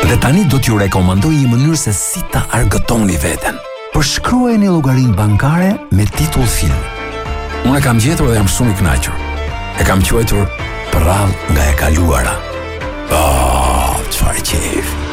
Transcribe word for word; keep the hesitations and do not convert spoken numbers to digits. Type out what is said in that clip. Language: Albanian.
Dhe tani do t'ju rekomandoj një mënyrë se si ta argëtoni veten. Përshkruajeni llogarinë bankare me titull film. Unë e kam gjetur dhe jam shumë i kënaqur. E kam quajtur Prrall nga e kaluara. Oh, çfarë qejf.